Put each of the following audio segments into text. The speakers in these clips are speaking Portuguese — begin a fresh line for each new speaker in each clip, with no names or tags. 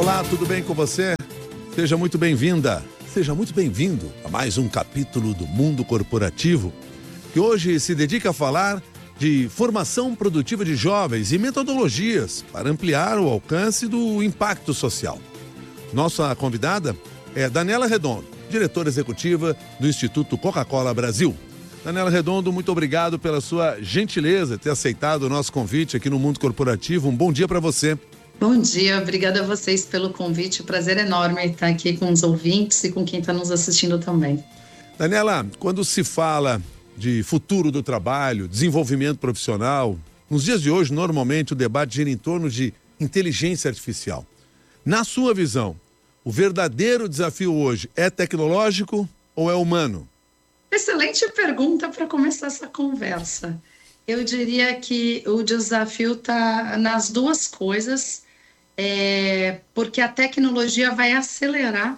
Olá, tudo bem com você? Seja muito bem-vinda, seja muito bem-vindo a mais um capítulo do Mundo Corporativo, que hoje se dedica a falar de formação produtiva de jovens e metodologias para ampliar o alcance do impacto social. Nossa convidada é Daniela Redondo, diretora executiva do Instituto Coca-Cola Brasil. Daniela Redondo, muito obrigado pela sua gentileza ter aceitado o nosso convite aqui no Mundo Corporativo. Um bom dia para você.
Bom dia, obrigada a vocês pelo convite. Prazer enorme estar aqui com os ouvintes e com quem está nos assistindo também.
Daniela, quando se fala de futuro do trabalho, desenvolvimento profissional, nos dias de hoje, normalmente, o debate gira em torno de inteligência artificial. Na sua visão, o verdadeiro desafio hoje é tecnológico ou é humano?
Excelente pergunta para começar essa conversa. Eu diria que o desafio está nas duas coisas, porque a tecnologia vai acelerar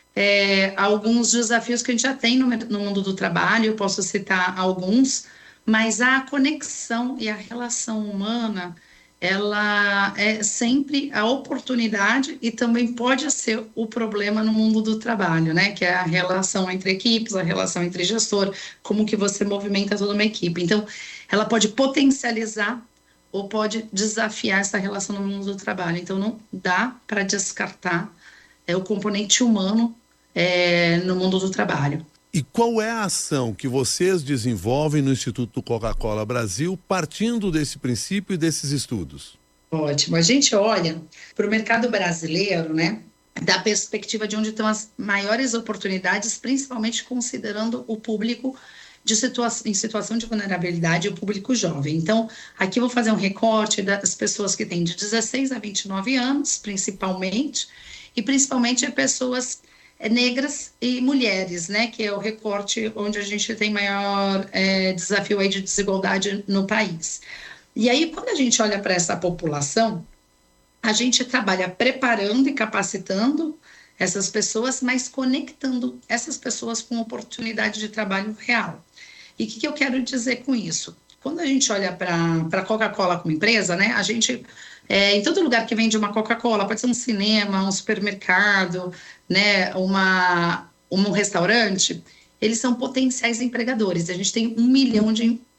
alguns desafios que a gente já tem no mundo do trabalho. Eu posso citar alguns, mas a conexão e a relação humana, ela é sempre a oportunidade e também pode ser o problema no mundo do trabalho, né? Que é a relação entre equipes, a relação entre gestor, como que você movimenta toda uma equipe. Então, ela pode potencializar ou pode desafiar essa relação no mundo do trabalho. Então, não dá para descartar o componente humano no mundo do trabalho.
E qual é a ação que vocês desenvolvem no Instituto Coca-Cola Brasil partindo desse princípio e desses estudos?
Ótimo. A gente olha para o mercado brasileiro, né, da perspectiva de onde estão as maiores oportunidades, principalmente considerando o público em situação de vulnerabilidade, o público jovem. Então, aqui eu vou fazer um recorte das pessoas que têm de 16 a 29 anos, principalmente, e principalmente pessoas negras e mulheres, né, que é o recorte onde a gente tem maior desafio aí de desigualdade no país. E aí, quando a gente olha para essa população, a gente trabalha preparando e capacitando essas pessoas, mas conectando essas pessoas com oportunidade de trabalho real. E o que eu quero dizer com isso? Quando a gente olha para a Coca-Cola como empresa, né, a gente, em todo lugar que vende uma Coca-Cola, pode ser um cinema, um supermercado, né, um restaurante, eles são potenciais empregadores. A gente tem 1 milhão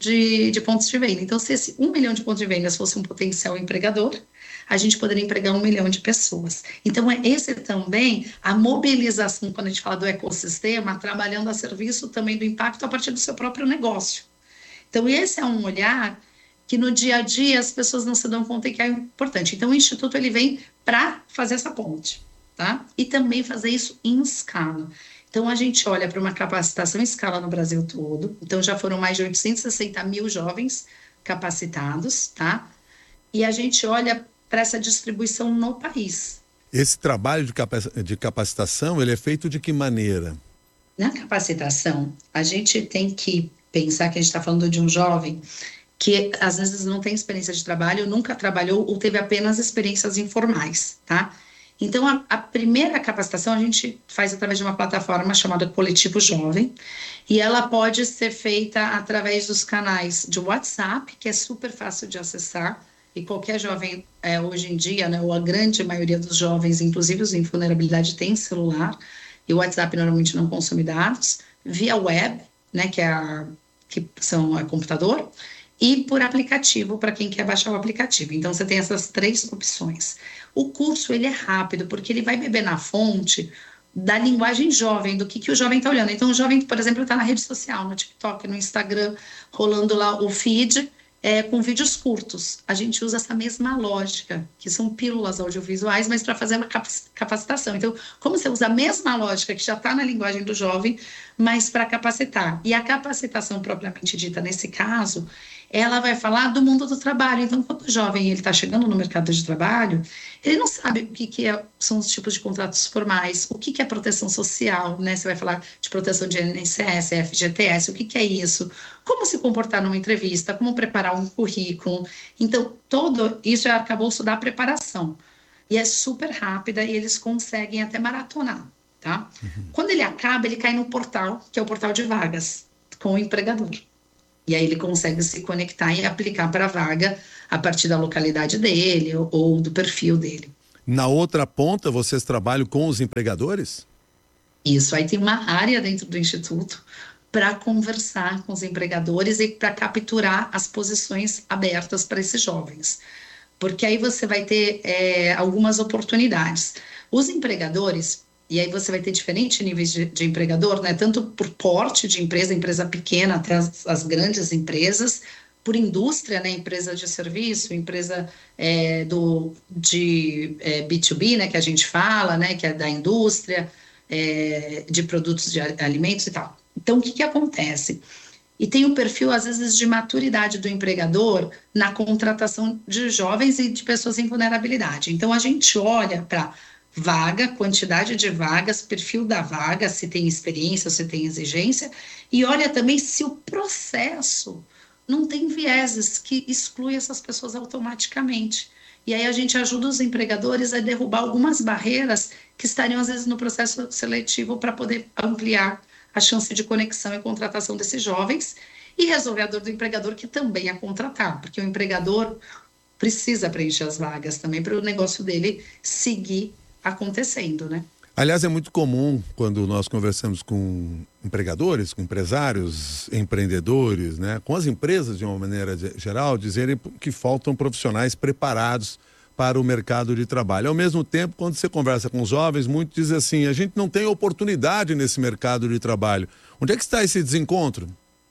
de pontos de venda. Então, se esse 1 milhão de pontos de venda fosse um potencial empregador, a gente poderia empregar 1 milhão de pessoas. Então, esse também, a mobilização, quando a gente fala do ecossistema, trabalhando a serviço também do impacto a partir do seu próprio negócio. Então, esse é um olhar que no dia a dia as pessoas não se dão conta que é importante. Então, o Instituto ele vem para fazer essa ponte, tá? E também fazer isso em escala. Então, a gente olha para uma capacitação em escala no Brasil todo. Então, já foram mais de 860 mil jovens capacitados, tá? E a gente olha para essa distribuição no país.
Esse trabalho de capacitação, ele é feito de que maneira?
Na capacitação, a gente tem que pensar que a gente está falando de um jovem que às vezes não tem experiência de trabalho, nunca trabalhou ou teve apenas experiências informais, tá? Então, a primeira capacitação a gente faz através de uma plataforma chamada Coletivo Jovem, e ela pode ser feita através dos canais de WhatsApp, que é super fácil de acessar, e qualquer jovem, hoje em dia, né, ou a grande maioria dos jovens, inclusive os em vulnerabilidade, tem celular, e o WhatsApp normalmente não consome dados, via web, né, que são computador, e por aplicativo, para quem quer baixar o aplicativo. Então, você tem essas 3 opções. O curso, ele é rápido, porque ele vai beber na fonte da linguagem jovem, do que o jovem está olhando. Então, o jovem, por exemplo, está na rede social, no TikTok, no Instagram, rolando lá o feed, com vídeos curtos. A gente usa essa mesma lógica, que são pílulas audiovisuais, mas para fazer uma capacitação. Então, como você usa a mesma lógica que já está na linguagem do jovem, mas para capacitar. E a capacitação propriamente dita, nesse caso, ela vai falar do mundo do trabalho. Então, quando o jovem está chegando no mercado de trabalho, ele não sabe o que são os tipos de contratos formais, o que é proteção social, né? Você vai falar de proteção de INSS, FGTS, o que é isso, como se comportar numa entrevista, como preparar um currículo. Então, todo isso é arcabouço da preparação. E é super rápida e eles conseguem até maratonar, tá? Quando ele acaba, ele cai no portal, que é o portal de vagas, com o empregador. E aí ele consegue se conectar e aplicar para a vaga a partir da localidade dele ou do perfil dele.
Na outra ponta, vocês trabalham com os empregadores?
Isso, aí tem uma área dentro do Instituto para conversar com os empregadores e para capturar as posições abertas para esses jovens. Porque aí você vai ter algumas oportunidades. Os empregadores, e aí você vai ter diferentes níveis de empregador, né? Tanto por porte de empresa pequena até as grandes empresas, por indústria, né? Empresa de serviço, empresa de B2B, né? Que a gente fala, né? Que é da indústria, de produtos de alimentos e tal. Então, o que acontece? E tem o perfil, às vezes, de maturidade do empregador na contratação de jovens e de pessoas em vulnerabilidade. Então, a gente olha para vaga, quantidade de vagas, perfil da vaga, se tem experiência, se tem exigência, e olha também se o processo não tem vieses que exclui essas pessoas automaticamente. E aí a gente ajuda os empregadores a derrubar algumas barreiras que estariam, às vezes, no processo seletivo para poder ampliar a chance de conexão e contratação desses jovens e resolver a dor do empregador, que também é contratar, porque o empregador precisa preencher as vagas também para o negócio dele seguir acontecendo, né?
Aliás, é muito comum quando nós conversamos com empregadores, com empresários, empreendedores, né, com as empresas de uma maneira geral, dizerem que faltam profissionais preparados para o mercado de trabalho. Ao mesmo tempo, quando você conversa com os jovens, muitos dizem assim, a gente não tem oportunidade nesse mercado de trabalho. Onde é que está esse desencontro?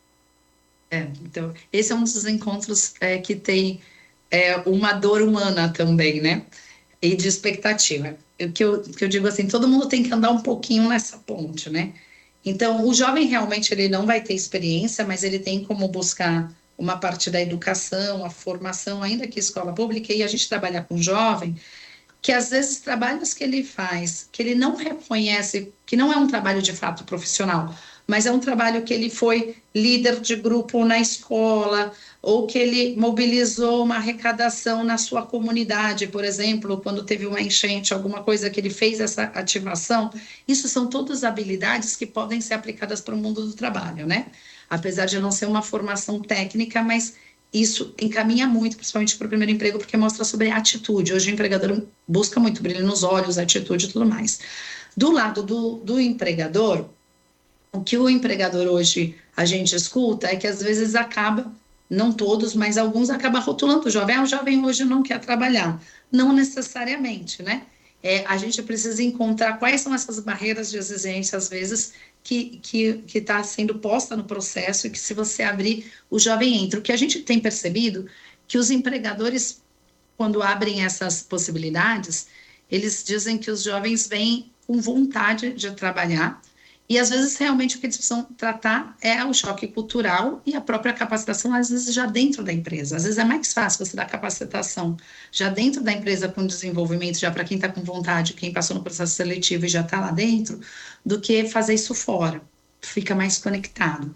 Então, esse é um dos desencontros que tem uma dor humana também, né? E de expectativa. Que eu digo assim, todo mundo tem que andar um pouquinho nessa ponte, né? Então, o jovem realmente ele não vai ter experiência, mas ele tem como buscar uma parte da educação, a formação, ainda que escola pública, e a gente trabalha com jovem, que às vezes trabalhos que ele faz, que ele não reconhece, que não é um trabalho de fato profissional, mas é um trabalho que ele foi líder de grupo na escola, ou que ele mobilizou uma arrecadação na sua comunidade, por exemplo, quando teve uma enchente, alguma coisa que ele fez essa ativação. Isso são todas habilidades que podem ser aplicadas para o mundo do trabalho, né? Apesar de não ser uma formação técnica, mas isso encaminha muito, principalmente para o primeiro emprego, porque mostra sobre a atitude. Hoje o empregador busca muito brilho nos olhos, atitude e tudo mais. Do lado do empregador, o que o empregador hoje a gente escuta é que às vezes acaba, não todos, mas alguns acabam rotulando o jovem. O jovem hoje não quer trabalhar. Não necessariamente, né? A gente precisa encontrar quais são essas barreiras de exigência, às vezes, que está sendo posta no processo e que, se você abrir, o jovem entra. O que a gente tem percebido que os empregadores, quando abrem essas possibilidades, eles dizem que os jovens vêm com vontade de trabalhar e, às vezes, realmente o que eles precisam tratar é o choque cultural e a própria capacitação, às vezes, já dentro da empresa. Às vezes é mais fácil você dar capacitação já dentro da empresa com desenvolvimento, já para quem está com vontade, quem passou no processo seletivo e já está lá dentro, do que fazer isso fora. Fica mais conectado.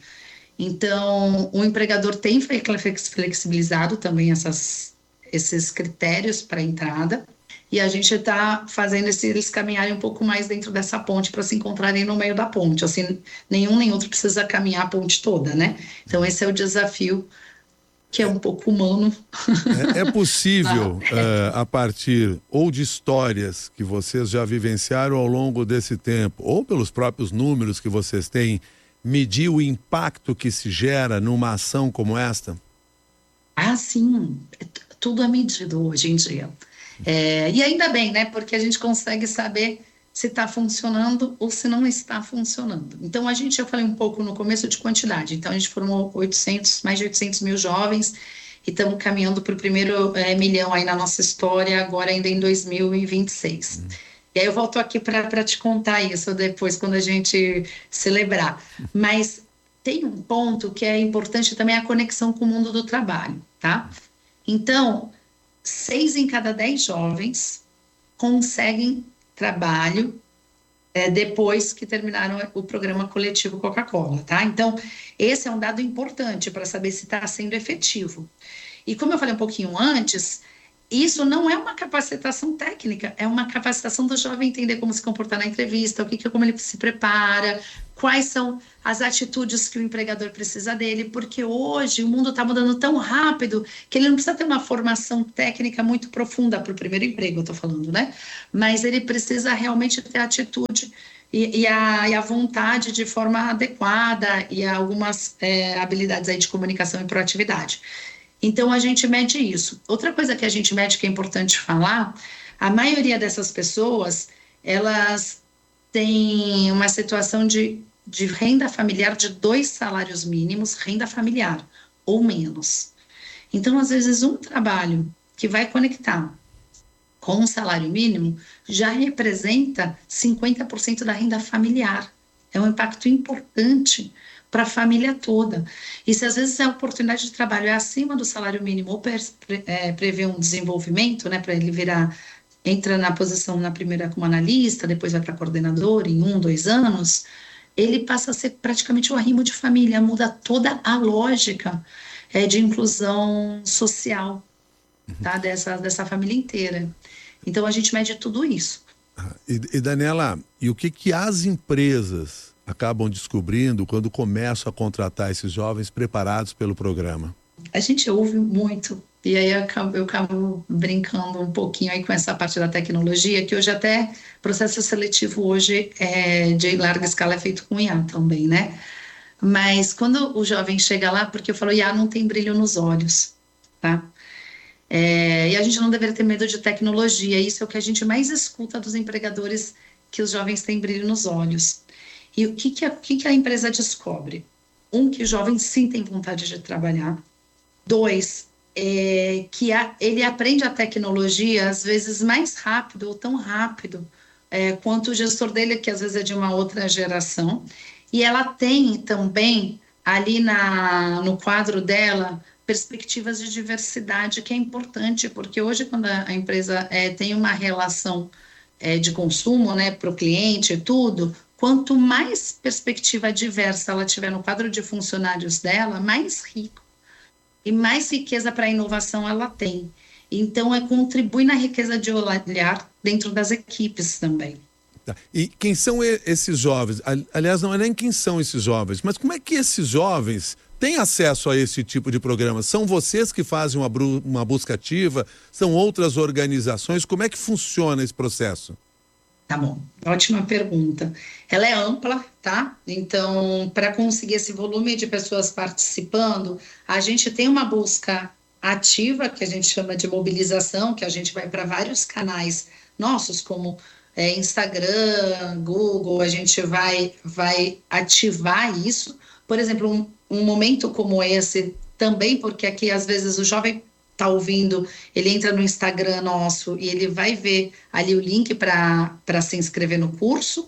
Então, o empregador tem flexibilizado também esses critérios para a entrada, e a gente está fazendo eles caminharem um pouco mais dentro dessa ponte para se encontrarem no meio da ponte. Assim, nenhum nem outro precisa caminhar a ponte toda, né? Então, esse é o desafio, que é um pouco humano.
É possível, a partir ou de histórias que vocês já vivenciaram ao longo desse tempo, ou pelos próprios números que vocês têm, medir o impacto que se gera numa ação como esta?
Sim. Tudo é medido hoje em dia. E ainda bem, né? Porque a gente consegue saber se está funcionando ou se não está funcionando. Então, eu falei um pouco no começo de quantidade. Então, a gente formou mais de 800 mil jovens e estamos caminhando para o primeiro milhão aí na nossa história, agora ainda em 2026. E aí eu volto aqui para te contar isso depois, quando a gente celebrar. Mas tem um ponto que é importante também, a conexão com o mundo do trabalho, tá? Então, 6 em cada 10 jovens conseguem trabalho depois que terminaram o programa coletivo Coca-Cola, tá? Então, esse é um dado importante para saber se está sendo efetivo. E como eu falei um pouquinho antes, isso não é uma capacitação técnica, é uma capacitação do jovem entender como se comportar na entrevista, como ele se prepara, quais são as atitudes que o empregador precisa dele, porque hoje o mundo está mudando tão rápido que ele não precisa ter uma formação técnica muito profunda para o primeiro emprego, eu estou falando, né? Mas ele precisa realmente ter atitude e a vontade de forma adequada e algumas habilidades aí de comunicação e proatividade. Então, a gente mede isso. Outra coisa que a gente mede que é importante falar, a maioria dessas pessoas, elas têm uma situação de renda familiar de 2 salários mínimos, renda familiar, ou menos. Então, às vezes, um trabalho que vai conectar com um salário mínimo já representa 50% da renda familiar. É um impacto importante para a família toda. E se às vezes a oportunidade de trabalho é acima do salário mínimo ou prevê um desenvolvimento, né, para ele entra na posição na primeira como analista, depois vai para coordenador em 1, 2 anos, ele passa a ser praticamente o arrimo de família, muda toda a lógica de inclusão social, tá, dessa família inteira. Então a gente mede tudo isso.
E Daniela, e o que as empresas acabam descobrindo quando começam a contratar esses jovens preparados pelo programa?
A gente ouve muito, e aí eu acabo brincando um pouquinho aí com essa parte da tecnologia, que hoje até processo seletivo hoje de larga escala é feito com IA também, né? Mas quando o jovem chega lá, porque eu falo, IA não tem brilho nos olhos, tá? E a gente não deveria ter medo de tecnologia, isso é o que a gente mais escuta dos empregadores, que os jovens têm brilho nos olhos. E o que a empresa descobre? Que os jovens sentem vontade de trabalhar. 2, que ele aprende a tecnologia, às vezes, mais rápido ou tão rápido quanto o gestor dele, que às vezes é de uma outra geração. E ela tem também, ali no quadro dela, perspectivas de diversidade, que é importante, porque hoje, quando a empresa tem uma relação de consumo, né, para o cliente e tudo, quanto mais perspectiva diversa ela tiver no quadro de funcionários dela, mais rico e mais riqueza para a inovação ela tem. Então, contribui na riqueza de olhar dentro das equipes também.
Tá. E quem são esses jovens? Aliás, não é nem quem são esses jovens, mas como é que esses jovens têm acesso a esse tipo de programa? São vocês que fazem uma busca ativa? São outras organizações? Como é que funciona esse processo?
Tá bom, ótima pergunta. Ela é ampla, tá? Então, para conseguir esse volume de pessoas participando, a gente tem uma busca ativa, que a gente chama de mobilização, que a gente vai para vários canais nossos, como Instagram, Google, a gente vai ativar isso. Por exemplo, um momento como esse também, porque aqui às vezes o jovem está ouvindo, ele entra no Instagram nosso e ele vai ver ali o link para se inscrever no curso,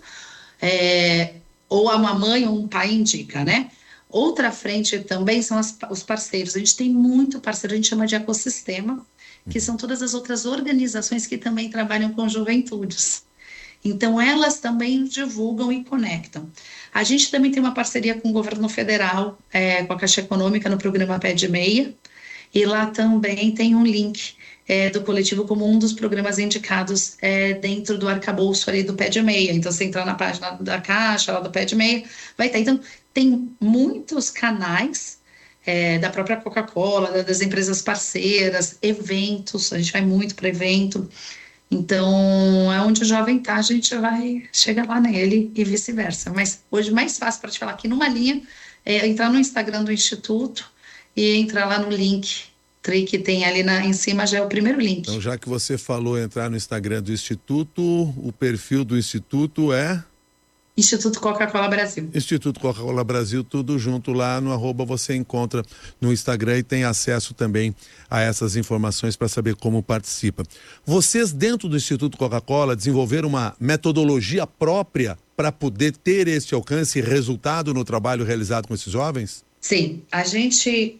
ou a mamãe ou um pai indica, né? Outra frente também são os parceiros. A gente tem muito parceiro, a gente chama de ecossistema, que são todas as outras organizações que também trabalham com juventudes. Então, elas também divulgam e conectam. A gente também tem uma parceria com o governo federal, com a Caixa Econômica, no programa Pé de Meia, e lá também tem um link do coletivo como um dos programas indicados dentro do arcabouço ali do Pé de Meia. Então, você entrar na página da Caixa, lá do Pé de Meia, vai ter. Então, tem muitos canais da própria Coca-Cola, das empresas parceiras, eventos, a gente vai muito para evento. Então, onde o jovem está, a gente vai chegar lá nele e vice-versa. Mas hoje, mais fácil para te falar aqui numa linha, entrar no Instagram do Instituto e entrar lá no link que tem ali em cima, já é o primeiro link.
Então, já que você falou entrar no Instagram do Instituto, o perfil do Instituto é?
Instituto Coca-Cola Brasil.
Instituto Coca-Cola Brasil, tudo junto lá no @ você encontra no Instagram e tem acesso também a essas informações para saber como participa. Vocês dentro do Instituto Coca-Cola desenvolveram uma metodologia própria para poder ter esse alcance e resultado no trabalho realizado com esses jovens?
Sim, a gente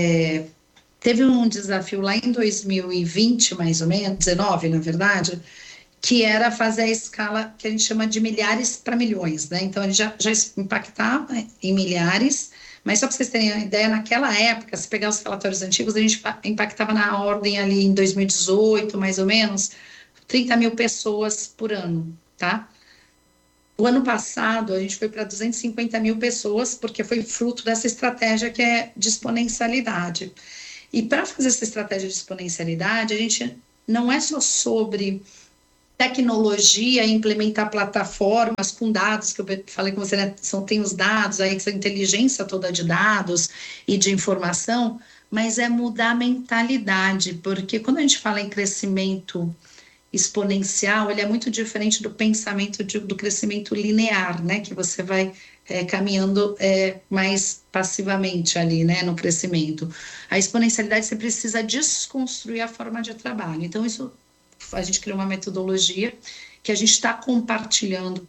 teve um desafio lá em 2020, mais ou menos, 19 na verdade, que era fazer a escala que a gente chama de milhares para milhões, né? Então, a gente já impactava em milhares, Mas só para vocês terem uma ideia, naquela época, se pegar os relatórios antigos, a gente impactava na ordem ali em 2018, mais ou menos, 30 mil pessoas por ano, tá? O ano passado, a gente foi para 250 mil pessoas, porque foi fruto dessa estratégia que é de exponencialidade. E para fazer essa estratégia de exponencialidade, a gente não é só sobre tecnologia, implementar plataformas com dados, que eu falei com você, né? Tem os dados, aí essa inteligência toda de dados e de informação, mas é mudar a mentalidade, porque quando a gente fala em crescimento exponencial, ele é muito diferente do pensamento do crescimento linear, né? Que você vai caminhando mais passivamente ali, né? No crescimento. A exponencialidade, você precisa desconstruir a forma de trabalho. Então, isso a gente criou uma metodologia que a gente está compartilhando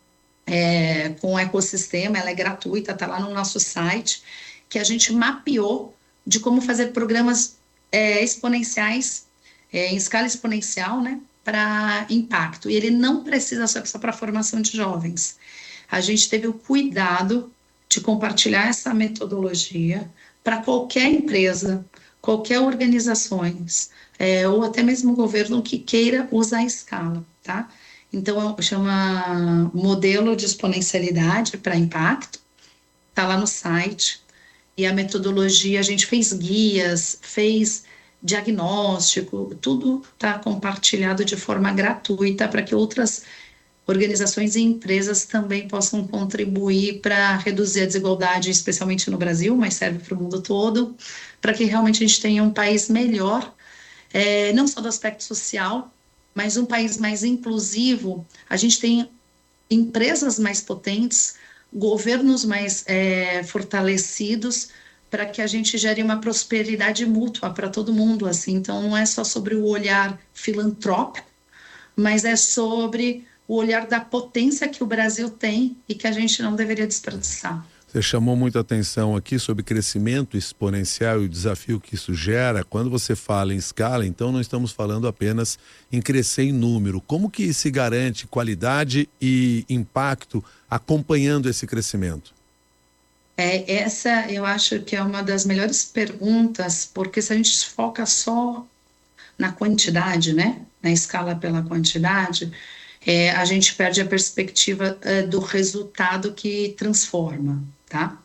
com o ecossistema, ela é gratuita, está lá no nosso site, que a gente mapeou de como fazer programas exponenciais, em escala exponencial, né, para impacto. E ele não precisa só para a formação de jovens. A gente teve o cuidado de compartilhar essa metodologia para qualquer empresa, qualquer organizações, ou até mesmo o governo que queira usar a escala, tá? Então, chama modelo de exponencialidade para impacto, tá lá no site, e a metodologia, a gente fez guias, fez diagnóstico, tudo está compartilhado de forma gratuita para que outras organizações e empresas também possam contribuir para reduzir a desigualdade, especialmente no Brasil, mas serve para o mundo todo, para que realmente a gente tenha um país melhor, não só do aspecto social, mas um país mais inclusivo. A gente tem empresas mais potentes, governos mais fortalecidos, para que a gente gere uma prosperidade mútua para todo mundo, assim. Então, não é só sobre o olhar filantrópico, mas é sobre o olhar da potência que o Brasil tem e que a gente não deveria desperdiçar.
Você chamou muita atenção aqui sobre crescimento exponencial e o desafio que isso gera. Quando você fala em escala, então não estamos falando apenas em crescer em número. Como que se garante qualidade e impacto acompanhando esse crescimento?
Essa eu acho que é uma das melhores perguntas, porque se a gente foca só na quantidade, né, na escala pela quantidade, a gente perde a perspectiva do resultado que transforma, tá?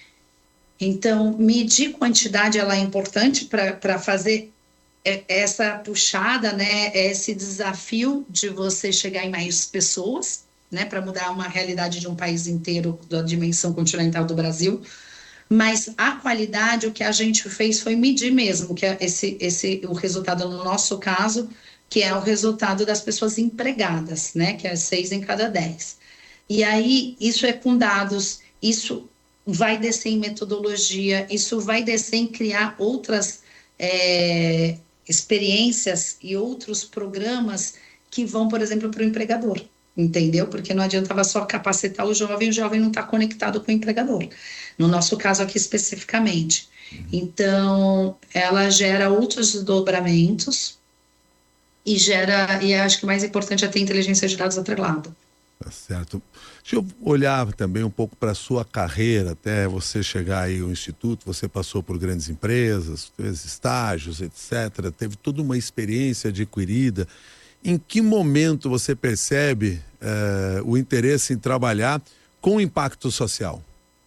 Então, medir quantidade, ela é importante para fazer essa puxada, né, esse desafio de você chegar em mais pessoas, né, para mudar uma realidade de um país inteiro, da dimensão continental do Brasil. Mas a qualidade, o que a gente fez foi medir mesmo, que é o resultado no nosso caso, que é o resultado das pessoas empregadas, né, que é 6 em cada 10. E aí, isso é com dados, isso vai descer em metodologia, isso vai descer em criar outras experiências e outros programas que vão, por exemplo, para o empregador, entendeu? Porque não adiantava só capacitar o jovem não está conectado com o empregador. No nosso caso aqui especificamente. Então, ela gera outros desdobramentos, e acho que o mais importante é ter inteligência de dados atrelada.
Tá certo. Deixa eu olhar também um pouco para a sua carreira, até você chegar aí ao Instituto. Você passou por grandes empresas, fez estágios, etc. Teve toda uma experiência adquirida. Em que momento você percebe o interesse em trabalhar com impacto social?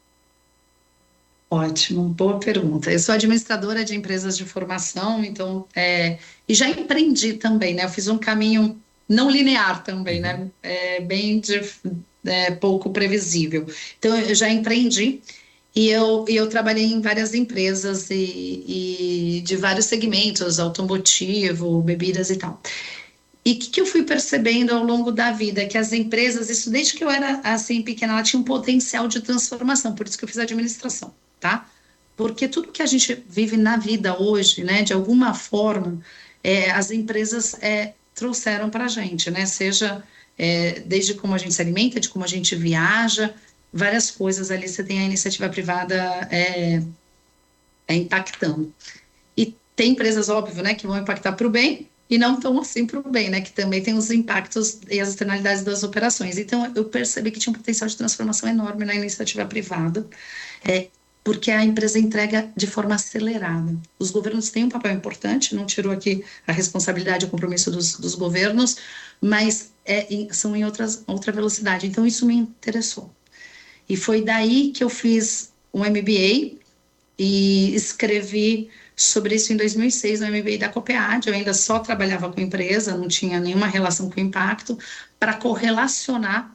Ótimo, boa pergunta. Eu sou administradora de empresas de formação, então, e já empreendi também, né? Eu fiz um caminho não linear também, né? Bem pouco previsível. Então, eu já empreendi e eu trabalhei em várias empresas e de vários segmentos, automotivo, bebidas e tal. E o que eu fui percebendo ao longo da vida? Que as empresas, isso desde que eu era assim pequena, ela tinha um potencial de transformação, por isso que eu fiz administração. Tá? Porque tudo que a gente vive na vida hoje, né, de alguma forma, as empresas trouxeram para a gente, né, seja desde como a gente se alimenta, de como a gente viaja, várias coisas ali, você tem a iniciativa privada impactando. E tem empresas, óbvio, né, que vão impactar para o bem e não tão assim para o bem, né, que também tem os impactos e as externalidades das operações. Então, eu percebi que tinha um potencial de transformação enorme na iniciativa privada, porque a empresa entrega de forma acelerada. Os governos têm um papel importante, não tirou aqui a responsabilidade e o compromisso dos governos, mas são em outra velocidade. Então, isso me interessou. E foi daí que eu fiz um MBA e escrevi sobre isso em 2006, no MBA da Copead. Eu ainda só trabalhava com empresa, não tinha nenhuma relação com impacto, para correlacionar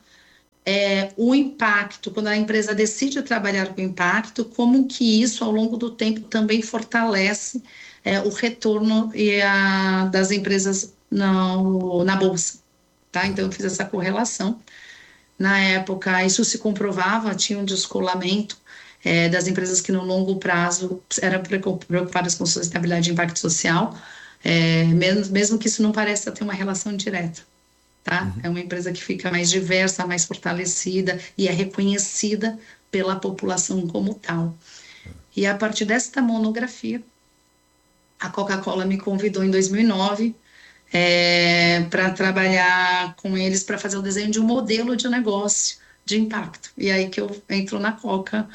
o impacto, quando a empresa decide trabalhar com impacto, como que isso, ao longo do tempo, também fortalece o retorno das empresas na Bolsa. Tá? Então, eu fiz essa correlação. Na época, isso se comprovava, tinha um descolamento das empresas que, no longo prazo, eram preocupadas com sustentabilidade e impacto social, mesmo que isso não pareça ter uma relação direta. Tá? É uma empresa que fica mais diversa, mais fortalecida e é reconhecida pela população como tal. E a partir desta monografia, a Coca-Cola me convidou em 2009 para trabalhar com eles para fazer o desenho de um modelo de negócio de impacto. E aí que eu entro na Coca,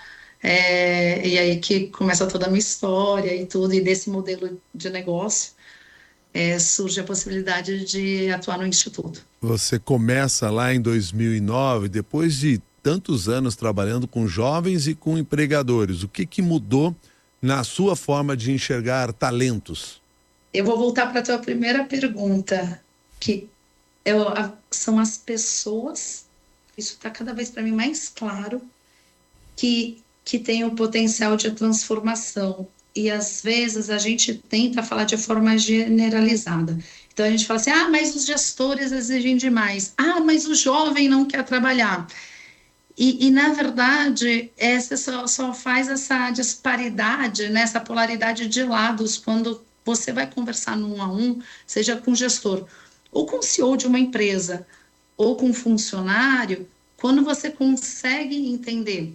e aí que começa toda a minha história e tudo, e desse modelo de negócio surge a possibilidade de atuar no Instituto.
Você começa lá em 2009, depois de tantos anos trabalhando com jovens e com empregadores. O que mudou na sua forma de enxergar talentos?
Eu vou voltar para a tua primeira pergunta, que são as pessoas, isso está cada vez para mim mais claro, que têm o potencial de transformação. E às vezes a gente tenta falar de forma generalizada. Então a gente fala assim, mas os gestores exigem demais. Mas o jovem não quer trabalhar. E na verdade, você só faz essa disparidade, né, essa polaridade de lados quando você vai conversar no 1 a 1, seja com o gestor, ou com o CEO de uma empresa, ou com um funcionário, quando você consegue entender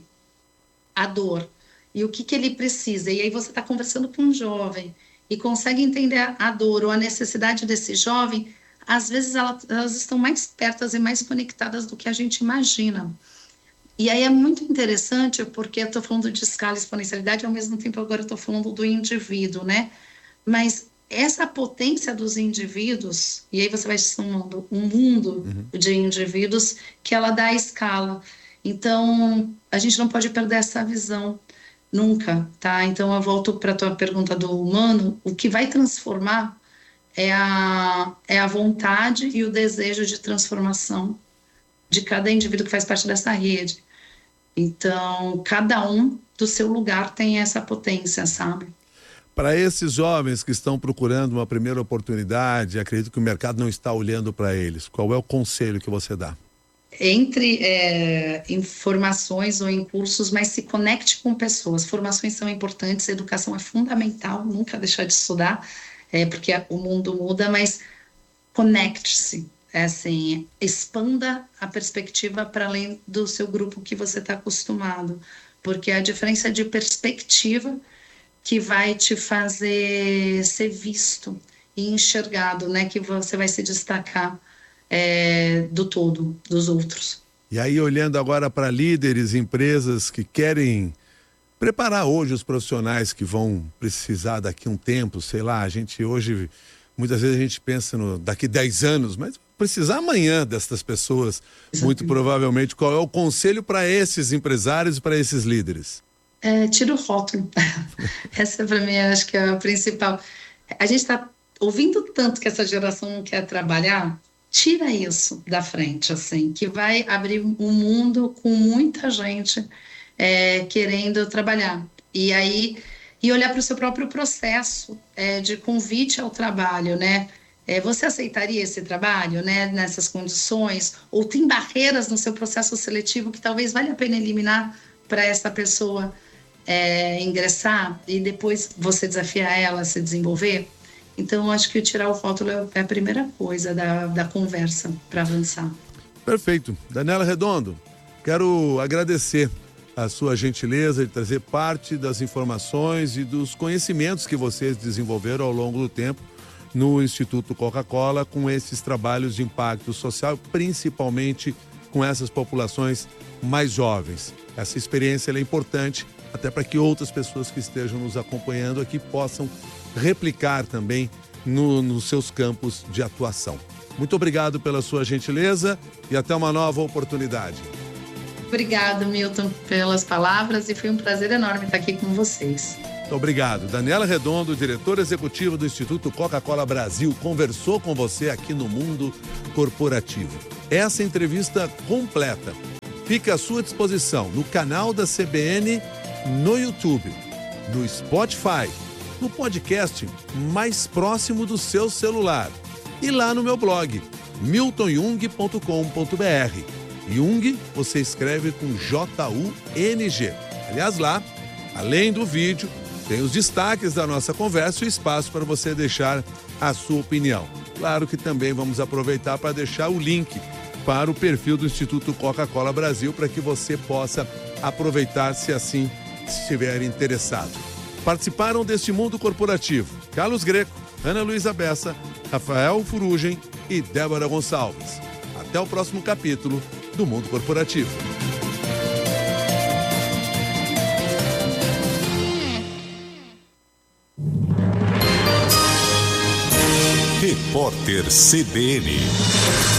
a dor e o que ele precisa, e aí você está conversando com um jovem e consegue entender a dor ou a necessidade desse jovem, às vezes elas estão mais perto e mais conectadas do que a gente imagina. E aí é muito interessante, porque eu estou falando de escala e exponencialidade, ao mesmo tempo agora eu estou falando do indivíduo, né? Mas essa potência dos indivíduos, e aí você vai somando um mundo de indivíduos que ela dá a escala. Então, a gente não pode perder essa visão. Nunca, tá? Então eu volto para a tua pergunta do humano. O que vai transformar é a vontade e o desejo de transformação de cada indivíduo que faz parte dessa rede. Então, cada um do seu lugar tem essa potência, sabe?
Para esses jovens que estão procurando uma primeira oportunidade, acredito que o mercado não está olhando para eles. Qual é o conselho que você dá?
Entre informações ou em cursos, mas se conecte com pessoas. Formações são importantes, educação é fundamental, nunca deixar de estudar, porque o mundo muda, mas conecte-se, assim, expanda a perspectiva para além do seu grupo que você está acostumado, porque a diferença de perspectiva que vai te fazer ser visto e enxergado, né, que você vai se destacar do todo, dos outros.
E aí, olhando agora para líderes, empresas que querem preparar hoje os profissionais que vão precisar daqui a um tempo, sei lá, a gente hoje, muitas vezes a gente pensa daqui 10 anos, mas precisar amanhã dessas pessoas, muito provavelmente. Qual é o conselho para esses empresários e para esses líderes?
Tira o rótulo. Essa para mim acho que é a principal. A gente está ouvindo tanto que essa geração não quer trabalhar. Tira isso da frente, assim, que vai abrir um mundo com muita gente querendo trabalhar. E aí, olhar para o seu próprio processo de convite ao trabalho, né? Você aceitaria esse trabalho, né, nessas condições? Ou tem barreiras no seu processo seletivo que talvez valha a pena eliminar para essa pessoa ingressar e depois você desafiar ela a se desenvolver? Então, eu acho que tirar o rótulo é a primeira coisa da conversa para avançar.
Perfeito. Daniela Redondo, quero agradecer a sua gentileza de trazer parte das informações e dos conhecimentos que vocês desenvolveram ao longo do tempo no Instituto Coca-Cola com esses trabalhos de impacto social, principalmente com essas populações mais jovens. Essa experiência é importante até para que outras pessoas que estejam nos acompanhando aqui possam replicar também nos seus campos de atuação. Muito obrigado pela sua gentileza e até uma nova oportunidade.
Obrigado, Milton, pelas palavras e foi um prazer enorme estar aqui com vocês.
Muito obrigado. Daniela Redondo, diretora executiva do Instituto Coca-Cola Brasil, conversou com você aqui no Mundo Corporativo. Essa entrevista completa fica à sua disposição no canal da CBN, no YouTube, no Spotify, no podcast mais próximo do seu celular e lá no meu blog, miltonjung.com.br. Jung você escreve com J-U-N-G. Aliás, lá, além do vídeo, tem os destaques da nossa conversa e o espaço para você deixar a sua opinião. Claro que também vamos aproveitar para deixar o link para o perfil do Instituto Coca-Cola Brasil para que você possa aproveitar se assim estiver interessado. Participaram deste Mundo Corporativo Carlos Greco, Ana Luísa Bessa, Rafael Furugem e Débora Gonçalves. Até o próximo capítulo do Mundo Corporativo.
Repórter CBN.